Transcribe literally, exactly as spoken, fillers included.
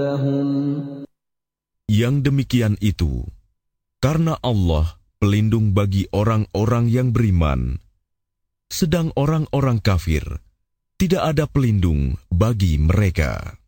Yang demikian itu, karena Allah pelindung bagi orang-orang yang beriman, sedang orang-orang kafir tidak ada pelindung bagi mereka.